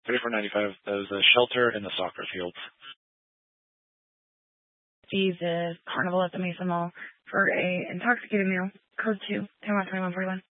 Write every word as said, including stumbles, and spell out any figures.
thirty-four ninety-five. That was the shelter in the soccer field. Jesus, Carnival at the Mesa Mall for a intoxicated meal. Code two, ten one twenty-one forty-one.